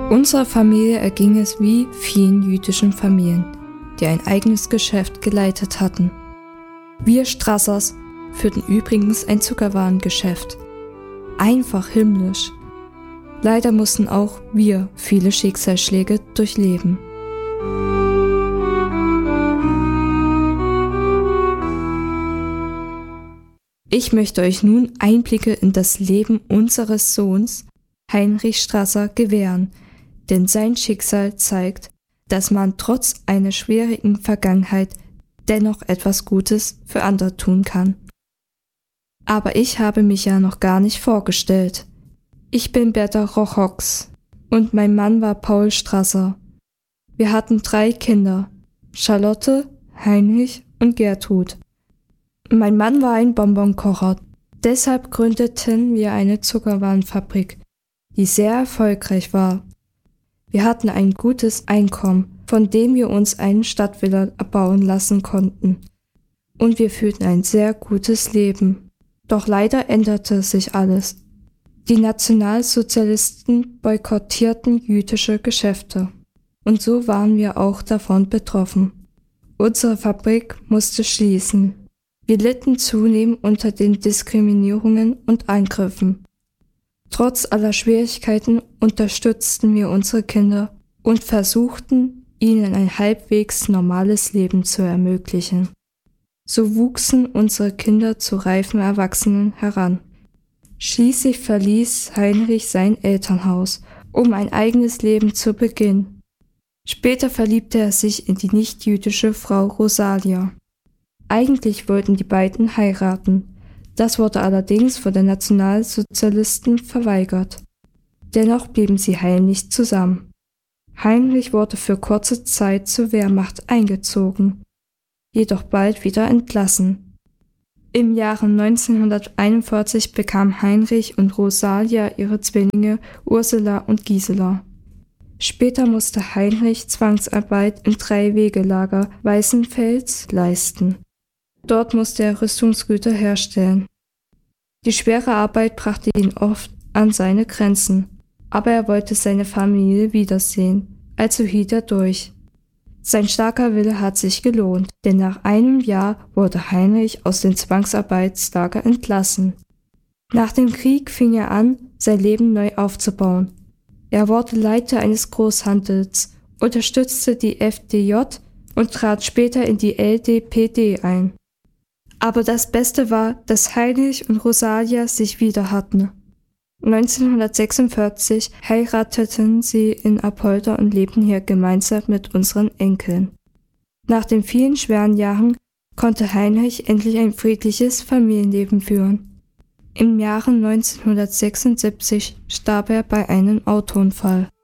Unserer Familie erging es wie vielen jüdischen Familien, die ein eigenes Geschäft geleitet hatten. Wir Strassers führten übrigens ein Zuckerwarengeschäft. Einfach himmlisch. Leider mussten auch wir viele Schicksalsschläge durchleben. Ich möchte euch nun Einblicke in das Leben unseres Sohns Heinrich Strasser gewähren, denn sein Schicksal zeigt, dass man trotz einer schwierigen Vergangenheit dennoch etwas Gutes für andere tun kann. Aber ich habe mich ja noch gar nicht vorgestellt. Ich bin Berta Rochox und mein Mann war Paul Strasser. Wir hatten 3 Kinder, Charlotte, Heinrich und Gertrud. Mein Mann war ein Bonbonkocher, deshalb gründeten wir eine Zuckerwarenfabrik, die sehr erfolgreich war. Wir hatten ein gutes Einkommen, von dem wir uns eine Stadtvilla erbauen lassen konnten. Und wir führten ein sehr gutes Leben. Doch leider änderte sich alles. Die Nationalsozialisten boykottierten jüdische Geschäfte. Und so waren wir auch davon betroffen. Unsere Fabrik musste schließen. Wir litten zunehmend unter den Diskriminierungen und Angriffen. Trotz aller Schwierigkeiten unterstützten wir unsere Kinder und versuchten, ihnen ein halbwegs normales Leben zu ermöglichen. So wuchsen unsere Kinder zu reifen Erwachsenen heran. Schließlich verließ Heinrich sein Elternhaus, um ein eigenes Leben zu beginnen. Später verliebte er sich in die nicht-jüdische Frau Rosalia. Eigentlich wollten die beiden heiraten. Das wurde allerdings von den Nationalsozialisten verweigert. Dennoch blieben sie heimlich zusammen. Heinrich wurde für kurze Zeit zur Wehrmacht eingezogen, jedoch bald wieder entlassen. Im Jahre 1941 bekamen Heinrich und Rosalia ihre Zwillinge Ursula und Gisela. Später musste Heinrich Zwangsarbeit im 3-Wegelager Weißenfels leisten. Dort musste er Rüstungsgüter herstellen. Die schwere Arbeit brachte ihn oft an seine Grenzen, aber er wollte seine Familie wiedersehen, also hielt er durch. Sein starker Wille hat sich gelohnt, denn nach einem Jahr wurde Heinrich aus dem Zwangsarbeitslager entlassen. Nach dem Krieg fing er an, sein Leben neu aufzubauen. Er wurde Leiter eines Großhandels, unterstützte die FDJ und trat später in die LDPD ein. Aber das Beste war, dass Heinrich und Rosalia sich wieder hatten. 1946 heirateten sie in Apolda und lebten hier gemeinsam mit unseren Enkeln. Nach den vielen schweren Jahren konnte Heinrich endlich ein friedliches Familienleben führen. Im Jahre 1976 starb er bei einem Autounfall.